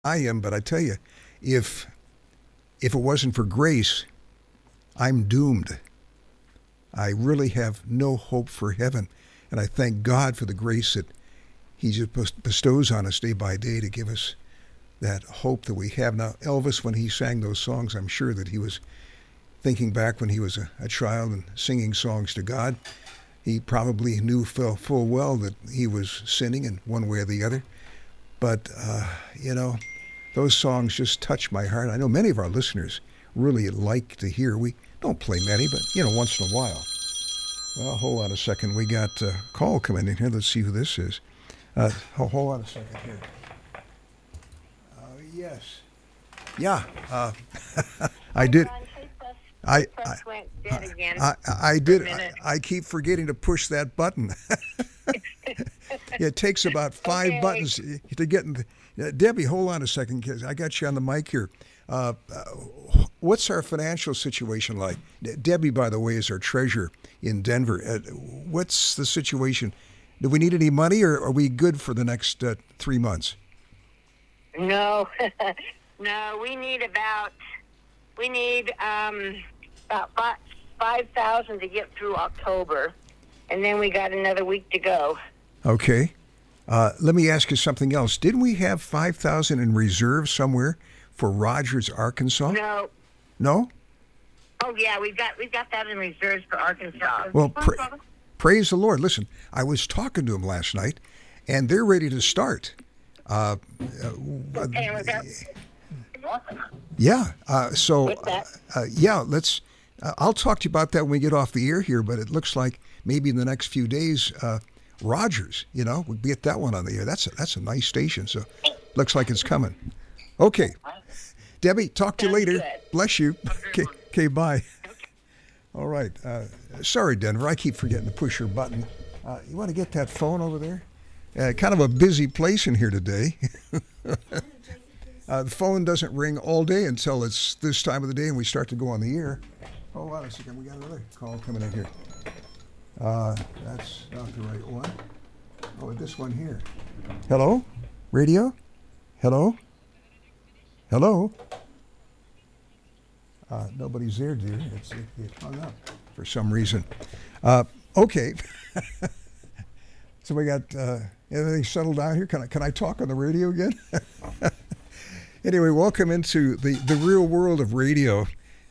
I am, but I tell you, if if it wasn't for grace, I'm doomed. I really have no hope for heaven, and I thank God for the grace that He just bestows on us day by day to give us that hope that we have. Now, Elvis, when he sang those songs, I'm sure that he was thinking back when he was a child and singing songs to God. He probably knew full well that he was sinning in one way or the other. But, you know, those songs just touch my heart. I know many of our listeners really like to hear. We don't play many, but, once in a while. Well, hold on a second. We got a call coming in here. Let's see who this is. Hold on a second here. Yes. Yeah. I did. I, I, went dead again. I did. I keep forgetting to push that button. It takes about five buttons to get in. Debbie, hold on a second, because I got you on the mic here. What's our financial situation like? Debbie, by the way, is our treasurer in Denver. What's the situation? Do we need any money, or are we good for the next 3 months? No, no. We need about 5,000 to get through October, and then we got another week to go. Okay. Let me ask you something else. Didn't we have 5,000 in reserve somewhere for Rogers, Arkansas? No. No? Oh yeah, we've got that in reserves for Arkansas. Well, praise the Lord. Listen, I was talking to them last night, and they're ready to start. Yeah. Let's. I'll talk to you about that when we get off the air here. But it looks like maybe in the next few days, Rogers, we'll get that one on the air. That's a nice station. So, looks like it's coming. Okay, Debbie, talk to you later. Good. Bless you. Okay, bye. All right. Sorry, Denver. I keep forgetting to push your button. You want to get that phone over there? Kind of a busy place in here today. The phone doesn't ring all day until it's this time of the day and we start to go on the air. Hold on a second. We got another call coming in here. That's not the right one. Oh, this one here. Hello? Radio? Hello? Hello? Nobody's there, dear. It hung up for some reason. Okay. So we got everything settled down here. Can I talk on the radio again? Anyway, welcome into the real world of radio.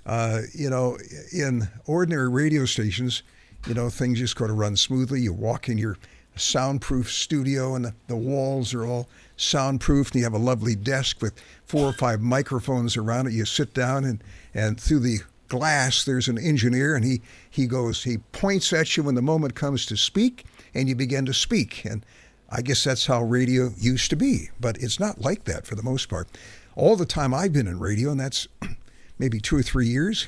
In ordinary radio stations, things just go to run smoothly. You walk in your soundproof studio and the walls are all soundproof, and you have a lovely desk with 4 or 5 microphones around it. You sit down and through the glass there's an engineer, and he points at you when the moment comes to speak, and you begin to speak. And I guess that's how radio used to be, but it's not like that for the most part. All the time I've been in radio, and that's maybe 2 or 3 years,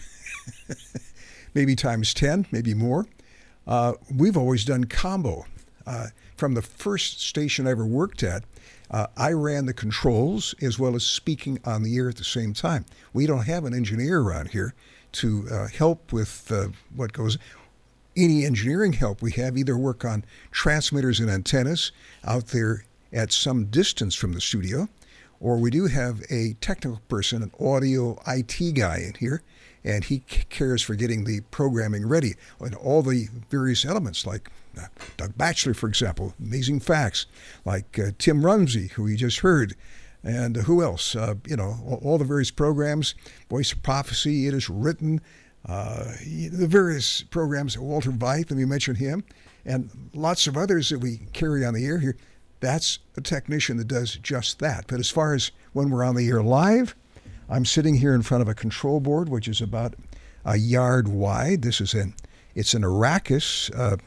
maybe times 10, maybe more, we've always done combo. From the first station I ever worked at, I ran the controls as well as speaking on the air at the same time. We don't have an engineer around here to help with what goes. Any engineering help we have either work on transmitters and antennas out there at some distance from the studio, or we do have a technical person, an audio IT guy in here, and he cares for getting the programming ready and all the various elements, like Doug Batchelor, for example, Amazing Facts, like Tim Rumsey, who you just heard, and who else? All the various programs, Voice of Prophecy, It Is Written, the various programs, Walter Veith, let me mention him, and lots of others that we carry on the air here. That's a technician that does just that. But as far as when we're on the air live, I'm sitting here in front of a control board, which is about a yard wide. It's an Arrakis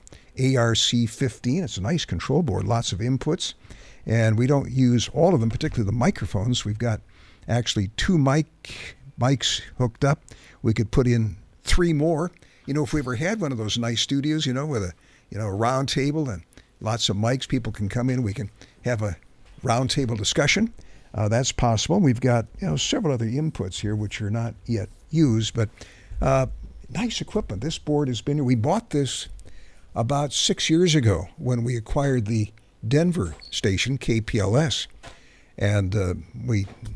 ARC-15. It's a nice control board, lots of inputs. And we don't use all of them, particularly the microphones. We've got actually 2 mics hooked up. We could put in 3 more. If we ever had one of those nice studios, with a round table and lots of mics, people can come in. We can have a round table discussion. That's possible. We've got several other inputs here which are not yet used, but nice equipment. This board has been. We bought this about 6 years ago when we acquired the Denver station KPLS, And we